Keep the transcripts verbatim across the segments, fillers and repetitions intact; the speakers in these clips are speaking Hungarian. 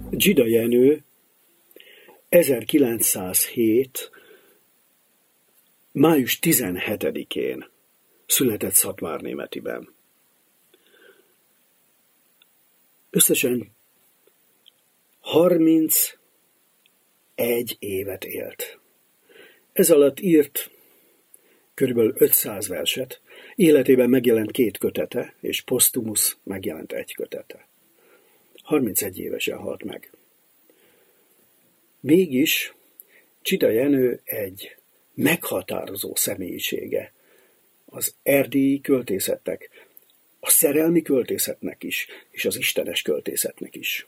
Dzsida Jenő ezerkilencszázhét. május tizenhetedikén született Szatmárnémetiben. Összesen harmincegy évet élt. Ez alatt írt körülbelül ötszáz verset, életében megjelent két kötete, és posztumusz megjelent egy kötete. harmincegy évesen halt meg. Mégis Dzsida Jenő egy meghatározó személyisége az erdélyi költészetnek, a szerelmi költészetnek is, és az istenes költészetnek is.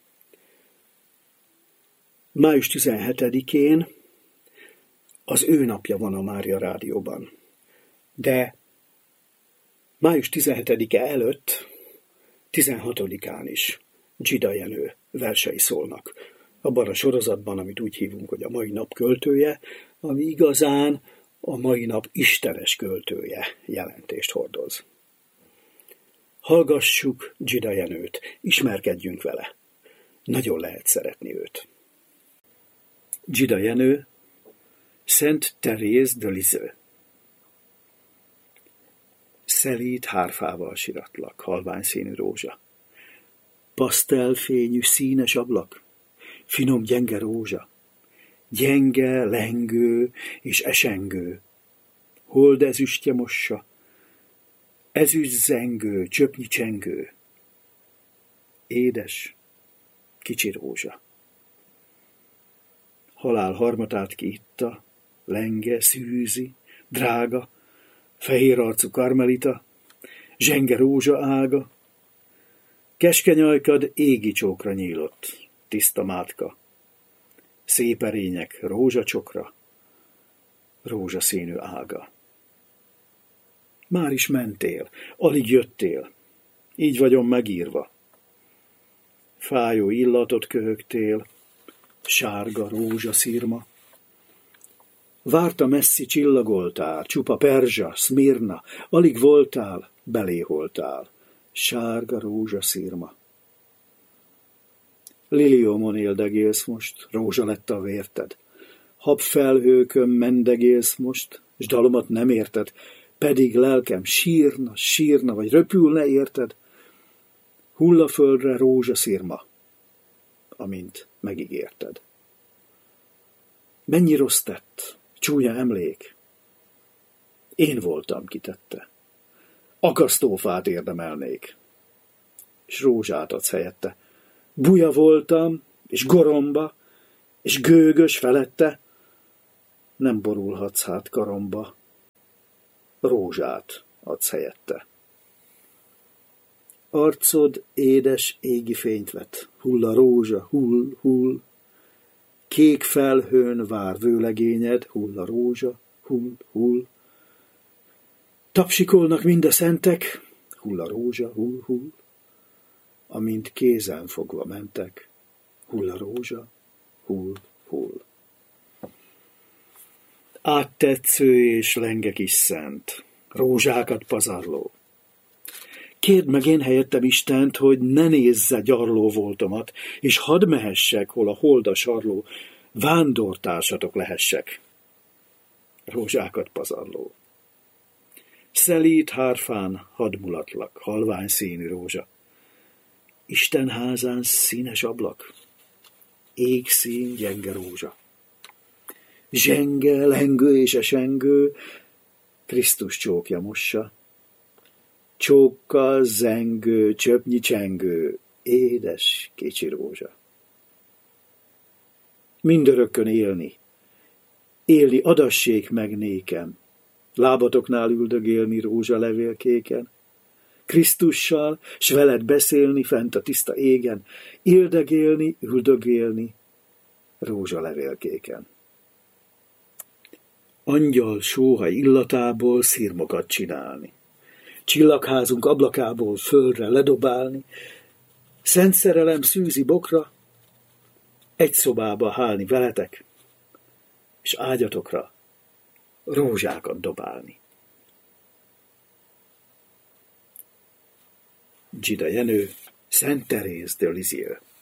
május tizenhetedikén az ő napja van a Mária Rádióban. De május tizenhetedike előtt, tizenhatodikán is Dzsida Jenő versei szólnak. Abban a sorozatban, amit úgy hívunk, hogy a mai nap költője, ami igazán a mai nap istenes költője jelentést hordoz. Hallgassuk Dzsida Jenőt, ismerkedjünk vele. Nagyon lehet szeretni őt. Dzsida Jenő, Szent Thérèse de Lisieux. Szelíd hárfával siratlak, halvány színű rózsa. Pasztelfényű színes ablak, finom gyenge rózsa. Gyenge, lengő és esengő. Hold ezüstje mossa, ezüst zengő, csöpnyi csengő. Édes, kicsi rózsa. Halál harmatát kiitta, lenge, szűzi, drága, fehér arcú karmelita, zsenge rózsa ága. Keskeny ajkad égi csókra nyílott, tiszta mátka. Szép erények rózsacsokra, rózsaszínű ága. Már is mentél, alig jöttél, így vagyom megírva. Fájó illatot köhögtél, sárga rózsaszírma. Várta messzi csillagoltál, csupa perzsa, Szmirna, alig voltál, beléholtál, sárga rózsaszírma. Liliomon éldegélsz most, rózsa lett a vérted. Habfelhőkön mendegélsz most, s dalomat nem érted, pedig lelkem sírna, sírna, vagy röpülne érted. Hull a földre rózsaszírma, amint megígérted. Mennyi rossz tett, csúnya emlék. Én voltam, ki tette. Akasztófát érdemelnék, és rózsát adsz helyette. Buja voltam, és goromba, és gőgös felette. Nem borulhatsz hát karomba, rózsát adsz helyette. Arcod édes égi fényt vet, hull a rózsa, hull, hull. Kék felhőn vár vőlegényed, hull a rózsa, hull, hull. Tapsikolnak mind a szentek, hull a rózsa, hull, hull. Amint kézen fogva mentek, hull a rózsa, hull, hull. Áttetsző és lenge kis szent, rózsákat pazarló. Kérd meg én helyettem Istent, hogy ne nézze gyarló voltomat, és hadd mehessek, hol a holda sarló, vándortársatok lehessek. Rózsákat pazarló. Szelíd hárfán hadd mulatlak, halvány színű rózsa. Isten házán színes ablak, égszín gyenge rózsa. Zsenge, lengő és esengő, Krisztus csókja mossa. Csókkal zengő, csöpnyi csengő, édes kicsi rózsa. Mindörökkön élni, élni adassék meg nékem, lábatoknál üldögélni rózsalevélkéken, Krisztussal, s veled beszélni fent a tiszta égen, éldegélni, üldögélni rózsalevélkéken. Angyal sóha illatából szirmokat csinálni, csillagházunk ablakából földre ledobálni, szent szerelem szűzi bokra, egy szobába hálni veletek, és ágyatokra rózsákat dobálni. Dzsida Jenő, Szent Thérèse de Lisieux.